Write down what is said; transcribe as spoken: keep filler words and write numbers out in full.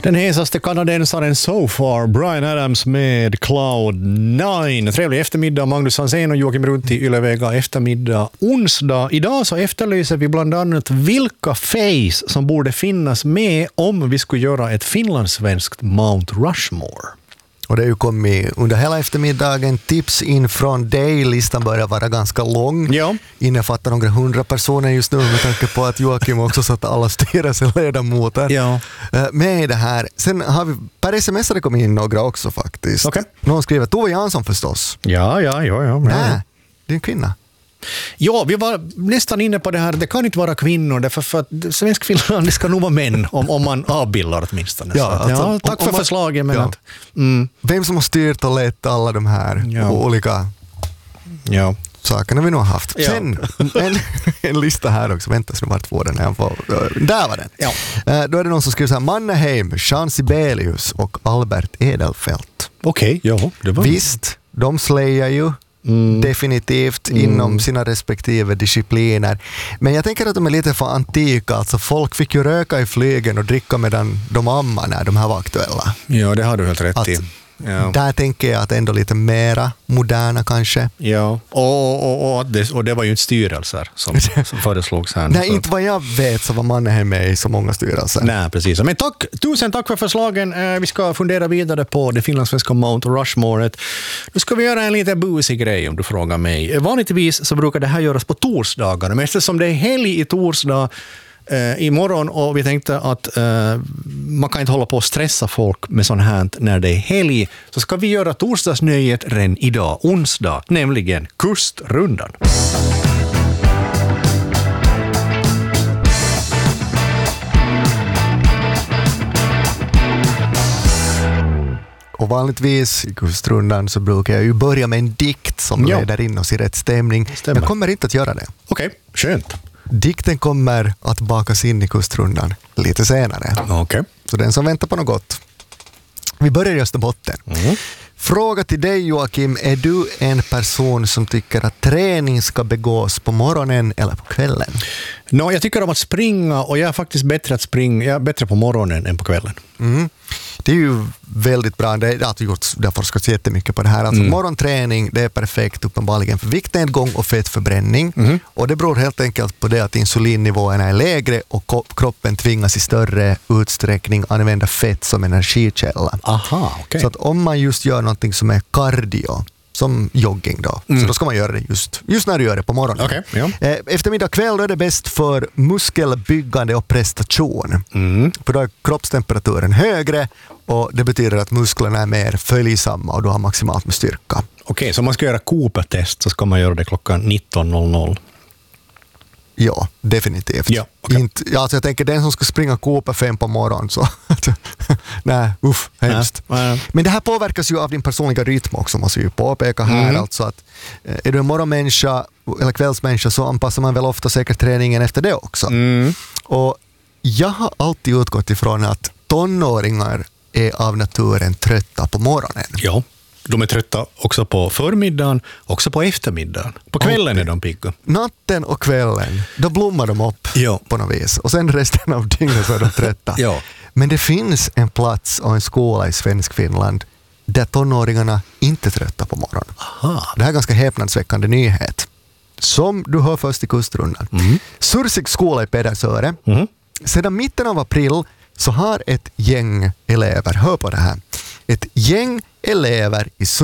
Den hesaste kanadensaren so far, Bryan Adams med Cloud nine. Trevlig eftermiddag, Magnus Hansén och Joakim Runti, Ylevega eftermiddag onsdag. Idag så efterlyser vi bland annat vilka face som borde finnas med om vi skulle göra ett finlandssvenskt Mount Rushmore. Och det är ju kommit under hela eftermiddagen tips in från dig. Listan börjar vara ganska lång. Ja. Innefattar några hundra personer just nu med tanke på att Joakim också satt alla styrelseledamoter Ja. med i det här. Sen har vi per sms det kommit in några också faktiskt. Okay. Någon skriver Tove Jansson förstås. Ja, ja, ja. ja. Nej, det är en kvinna. Ja, vi var nästan inne på det här. Det kan inte vara kvinnor, därför för att svensk Finland ska nog vara män om, om man avbildar åtminstone. Ja, alltså, ja, tack om, för om man, förslaget. Men ja. att, mm. Vem som har styrt och lett alla de här Ja. olika ja. sakerna vi nog har haft. Ja. Sen en, en lista här också. Vänta så vart får den här. Där var den. Ja. Uh, då är det någon som skriver så här: Mannerheim, Jean Sibelius och Albert Edelfelt. Okej, okay, ja. Det var... Visst, de släjar ju mm. definitivt mm. inom sina respektive discipliner. Men jag tänker att de är lite för antika. Alltså folk fick ju röka i flygen och dricka medan de ammar när de här var aktuella. Ja, det har du helt rätt att, i. Ja. Där tänker jag att ändå lite mera moderna kanske. Ja, och, och, och, det, och det var ju inte styrelser som, som föreslogs här. Nej, inte vad jag vet så var Mannerheim med i så många styrelser. Nej, precis. Men tack, tusen tack för förslagen. Vi ska fundera vidare på det finlandssvenska Mount Rushmore. Nu ska vi göra en lite busig grej om du frågar mig. Vanligtvis så brukar det här göras på torsdagar, men eftersom det är helg i torsdag Uh, imorgon och vi tänkte att uh, man kan inte hålla på att stressa folk med sånt här när det är helg, så ska vi göra torsdagsnöjet redan idag, onsdag, nämligen kustrundan. Och vanligtvis i kustrundan så brukar jag ju börja med en dikt som ja. leder in oss i rätt stämning. Stämmer. Jag kommer inte att göra det. Okej, okay, skönt. Dikten kommer att bakas in i kustrundan lite senare. Okay. Så den som väntar på något gott. Vi börjar i Österbotten. Mm. Fråga till dig, Joakim. Är du en person som tycker att träning ska begås på morgonen eller på kvällen? No, jag tycker om att springa och jag är faktiskt bättre att springa. Jag är bättre på morgonen än på kvällen. Mm. Det är ju väldigt bra. Det har gjort, det har forskats jättemycket på det här. Alltså mm. morgonträning, det är perfekt uppenbarligen för viktnedgång och fettförbränning. Mm. Och det beror helt enkelt på det att insulinnivåerna är lägre och kroppen tvingas i större utsträckning använda fett som energikälla. Aha, okay. Så att om man just gör någonting som är cardio, som jogging då, mm. så då ska man göra det just, just när du gör det på morgonen. Okay, ja. Eftermiddag kväll är det bäst för muskelbyggande och prestation. Mm. För då är kroppstemperaturen högre och det betyder att musklerna är mer följsamma och du har maximalt med styrka. Okej, okay, så om man ska göra Cooper-test så ska man göra det klockan nitton noll noll. Ja, definitivt. Ja, okay. Inte, ja, alltså jag tänker den som ska springa Cooper fem på morgonen så nej, uff, hemskt. Nej, nej. Men det här påverkas ju av din personliga rytm också, måste vi ju påpeka här. Mm. Alltså att är du en morgonmänniska eller kvällsmänniska så anpassar man väl ofta säkert träningen efter det också. Mm. Och jag har alltid utgått ifrån att tonåringar är av naturen trötta på morgonen. Ja. De är trötta också på förmiddagen, också på eftermiddagen. På kvällen är de pigga. Natten och kvällen, då blommar de upp ja. på något vis. Och sen resten av dygnet så är de trötta. ja. Men det finns en plats och en skola i svensk Finland där tonåringarna inte är trötta på morgonen. Aha. Det här är ganska häpnadsväckande nyhet. Som du hör först i kustrundan. Mm. Sursik skola i Pedersöre. Mm. Sedan mitten av april så har ett gäng elever, hör på det här, ett gäng elever i